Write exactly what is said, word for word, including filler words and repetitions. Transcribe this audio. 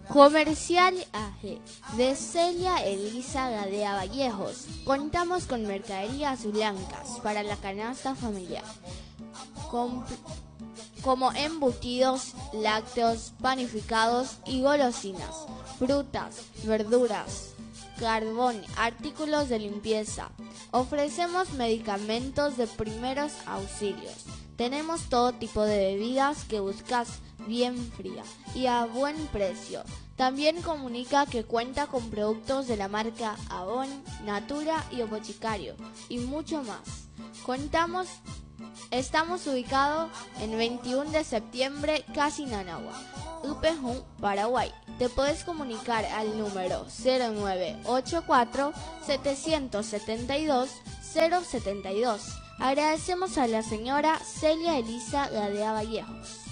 Comercial A G de Celia Elisa Gadea Vallejos. Contamos con mercaderías blancas para la canasta familiar, com- como embutidos, lácteos, panificados y golosinas, frutas, verduras, carbón, artículos de limpieza. Ofrecemos medicamentos de primeros auxilios. Tenemos todo tipo de bebidas que buscas bien fría y a buen precio. También comunica que cuenta con productos de la marca Avon, Natura y Boticario y mucho más. Contamos, estamos ubicados en veintiuno de septiembre, casi Nanagua, Upejún, Paraguay. Te puedes comunicar al número cero nueve ocho cuatro, siete siete dos, cero siete dos. Agradecemos a la señora Celia Elisa Gadea Vallejos.